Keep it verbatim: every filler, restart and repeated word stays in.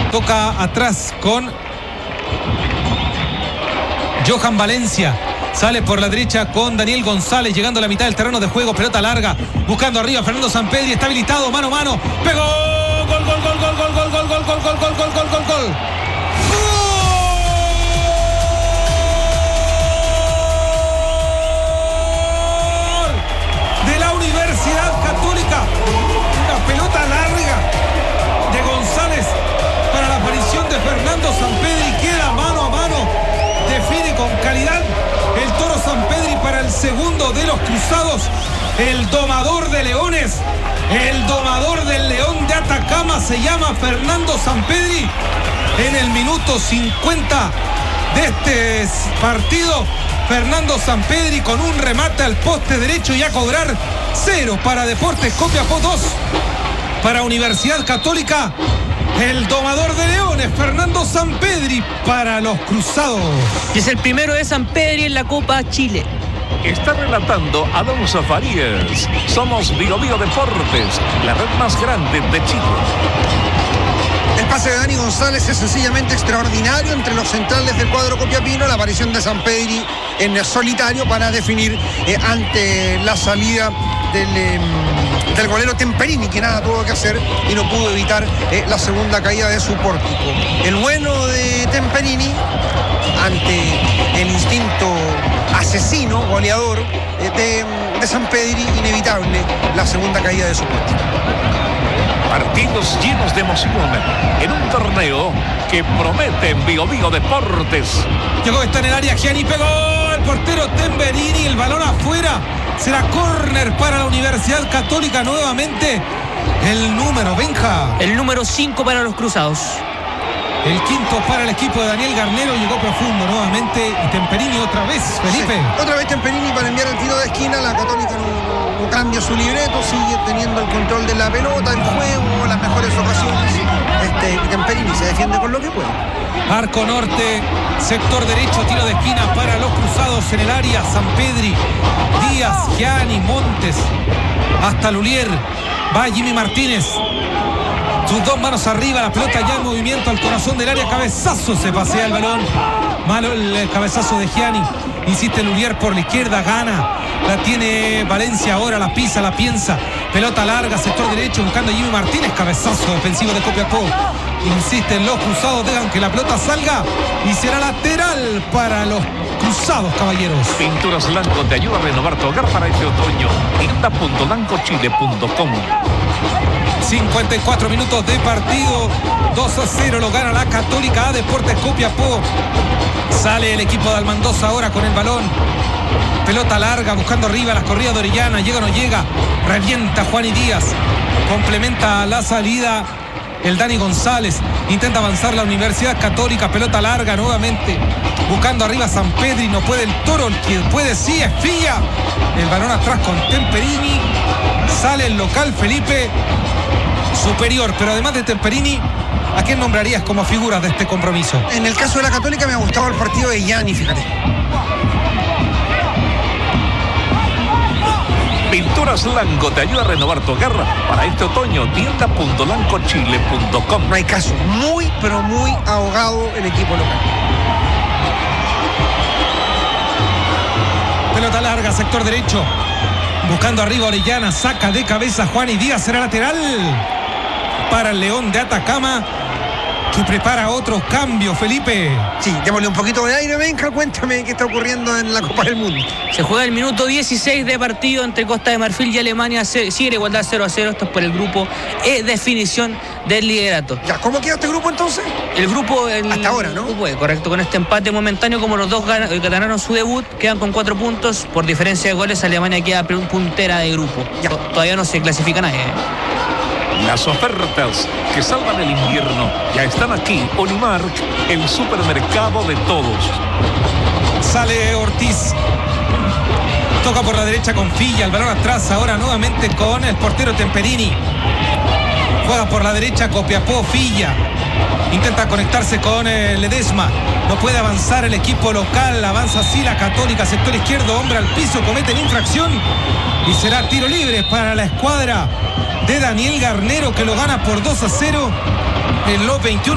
Toca atrás con Johan Valencia. Sale por la derecha con Daniel González, llegando a la mitad del terreno de juego, pelota larga, buscando arriba Fernando Sampedri, está habilitado, mano a mano, pegó, gol, gol, gol, gol, gol, gol, gol, gol, gol, gol, gol, gol, gol, gol, gol. De la Universidad Católica, una pelota larga de González para la aparición de Fernando Sampedri, queda mano a mano, define con calidad el Toro Sampedri para el segundo de los cruzados. El domador de leones, el domador del León de Atacama se llama Fernando Sampedri. En el minuto cincuenta de este partido, Fernando Sampedri con un remate al poste derecho y a cobrar. Cero para Deportes Copiapó, dos para Universidad Católica. El domador de leones, Fernando Sampedri, para los cruzados. Y es el primero de Sampedri en la Copa Chile. Está relatando Alonso Farías. Somos Bío Bío Deportes, la red más grande de Chile. El pase de Dani González es sencillamente extraordinario entre los centrales del cuadro copiapino. La aparición de Sampedri en solitario para definir eh, ante la salida del, eh, del golero Temperini, que nada tuvo que hacer y no pudo evitar eh, la segunda caída de su pórtico. El bueno de Temperini ante el instinto asesino, goleador eh, de, de Sampedri, inevitable la segunda caída de su pórtico. Partidos llenos de emoción en un torneo que promete en Bío Bío Deportes. Llegó, está en el área, Gianni pegó, el portero Temperini, el balón afuera. Será córner para la Universidad Católica nuevamente. El número, Benja. El número cinco para los cruzados. El quinto para el equipo de Daniel Garnero, llegó profundo nuevamente. Y Temperini otra vez, Felipe. Sí, otra vez Temperini para enviar el tiro de esquina. La Católica no, no cambia su libreto, sigue teniendo el control de la pelota, el juego, las mejores ocasiones. Este, y Temperini se defiende con lo que puede. Arco norte, sector derecho, tiro de esquina para los cruzados en el área. Sampedri, Díaz, Gianni, Montes, hasta Lulier. Va Jimmy Martínez. Sus dos manos arriba, la pelota ya en movimiento al corazón del área. Cabezazo, se pasea el balón. Malo el cabezazo de Gianni. Insiste Lulier por la izquierda, gana. La tiene Valencia ahora, la pisa, la piensa. Pelota larga, sector derecho, buscando a Jimmy Martínez. Cabezazo defensivo de Copiapó. Insisten los cruzados, dejan que la pelota salga y será lateral para los cruzados, caballeros. Pinturas Blanco te ayuda a renovar tu hogar para este otoño. tienda punto blanco chile punto com. cincuenta y cuatro minutos de partido. dos a cero lo gana la Católica a Deportes Copiapó. Sale el equipo de Almandoza ahora con el balón. Pelota larga, buscando arriba las corridas de Orellana. Llega o no llega. Revienta Juan Díaz. Complementa la salida el Dani González. Intenta avanzar la Universidad Católica. Pelota larga nuevamente. Buscando arriba Sampedri. No puede el Toro. El que puede sí es Filla. El balón atrás con Temperini. Sale el local, Felipe. Superior, pero además de Temperini, ¿a quién nombrarías como figuras de este compromiso? En el caso de la Católica me ha gustado el partido de Gianni, fíjate. Pinturas Blanco te ayuda a renovar tu hogar para este otoño. tienda punto blanco chile punto com. No hay caso. Muy, pero muy ahogado el equipo local. Pelota larga, sector derecho. Buscando arriba Orellana, saca de cabeza Juan y Díaz, será lateral para el León de Atacama, que prepara otro cambio, Felipe. Sí, démosle un poquito de aire, Benja, cuéntame qué está ocurriendo en la Copa del Mundo. Se juega el minuto dieciséis de partido entre Costa de Marfil y Alemania. Sigue la igualdad cero a cero. Esto es por el grupo E, definición del liderato. Ya, ¿cómo queda este grupo entonces? El grupo... El, Hasta ahora, ¿no? Grupo E, correcto, con este empate momentáneo, como los dos gan- ganaron su debut, quedan con cuatro puntos. Por diferencia de goles, Alemania queda puntera de grupo. Ya. Todavía no se clasifica nadie. Las ofertas que salvan el invierno ya están aquí. Olimark, el supermercado de todos. Sale Ortiz. Toca por la derecha con Filla, el balón atrás ahora nuevamente con el portero Temperini. Juega por la derecha Copiapó, Filla. Intenta conectarse con eh, Ledesma. No puede avanzar el equipo local. Avanza así la Católica, sector izquierdo, hombre al piso, cometen infracción. Y será tiro libre para la escuadra de Daniel Garnero, que lo gana por dos a cero en los veintiuno